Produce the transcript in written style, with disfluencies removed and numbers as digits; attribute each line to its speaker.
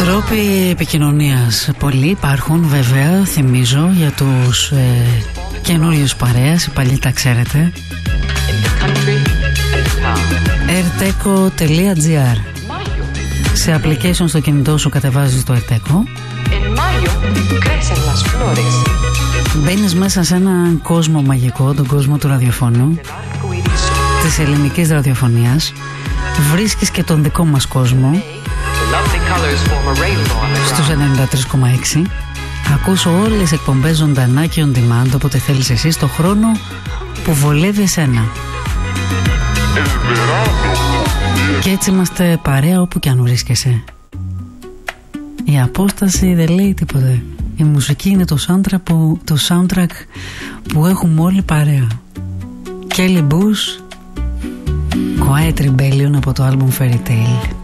Speaker 1: Τρόποι επικοινωνίας πολλοί υπάρχουν, βέβαια. Θυμίζω για τους καινούριους παρέας, οι παλιοί τα ξέρετε. Erteco.gr. Σε application στο κινητό σου κατεβάζεις το Erteco. Μπαίνεις μέσα σε έναν κόσμο μαγικό, τον κόσμο του ραδιοφώνου, της ελληνικής ραδιοφωνίας. Βρίσκεις και τον δικό μας κόσμο στους 93,6. Ακούς όλες τις εκπομπές ζωντανά και on demand, όποτε θέλεις εσύ, στο χρόνο που βολεύει εσένα. Και έτσι είμαστε παρέα όπου κι αν βρίσκεσαι. Η απόσταση δεν λέει τίποτε. Η μουσική είναι το soundtrack που έχουμε όλοι παρέα. Kelly Bush, Quiet Rebellion από το album Fairy Tale.